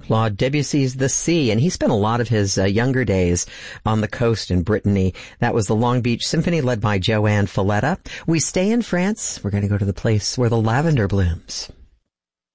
Claude Debussy's The Sea, and he spent a lot of his younger days on the coast in Brittany. That was the Long Beach Symphony led by Joanne Falletta. We stay in France. We're going to go to the place where the lavender blooms.